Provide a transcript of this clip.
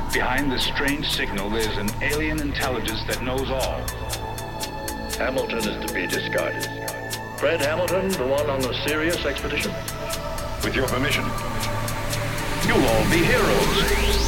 Behind this strange signal, there's an alien intelligence that knows all. Hamilton is to be discarded. Fred Hamilton, the one on the Sirius expedition? With your permission. You'll all be heroes.